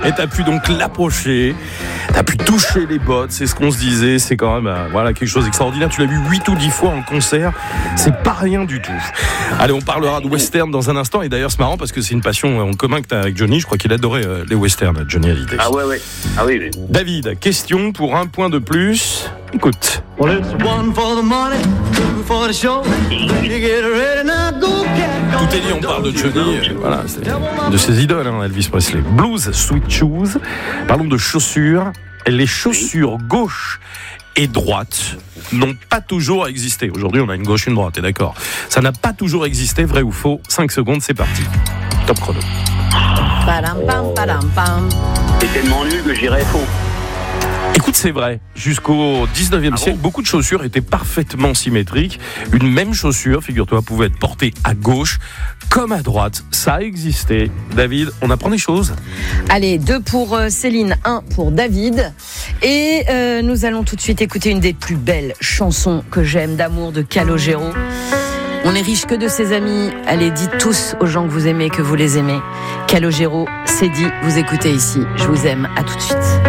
Et t'as pu donc l'approcher, t'as pu toucher les bottes, c'est ce qu'on se disait, c'est quand même voilà, quelque chose d'extraordinaire. Tu l'as vu 8 ou 10 fois en concert, c'est pas rien du tout. Allez, on parlera de western dans un instant, et d'ailleurs c'est marrant parce que c'est une passion en commun que t'as avec Johnny, je crois qu'il adorait les westerns, Johnny Hallyday. Ah ouais. Ah oui. David, question pour un point de plus, écoute. Well, it's one for the money, two for the show. You get ready now, go cat. Tout est dit, on parle de Johnny, voilà, c'est de ses idoles, Elvis Presley. Blues, Sweet Shoes. Parlons de chaussures. Les chaussures gauche et droite n'ont pas toujours existé. Aujourd'hui, on a une gauche et une droite, t'es d'accord ? Ça n'a pas toujours existé, vrai ou faux ? 5 secondes, c'est parti. Top chrono. Padam, pam, padam, pam. C'est tellement nul que j'irais faux. Écoute, c'est vrai. Jusqu'au 19e siècle, beaucoup de chaussures étaient parfaitement symétriques. Une même chaussure, figure-toi, pouvait être portée à gauche comme à droite. Ça existait. David, on apprend des choses. Allez, 2 pour Céline, 1 pour David. Et nous allons tout de suite écouter une des plus belles chansons que j'aime d'amour de Calogero. On n'est riche que de ses amis. Allez, dites tous aux gens que vous aimez, que vous les aimez. Calogero, c'est dit, vous écoutez ici. Je vous aime, à tout de suite.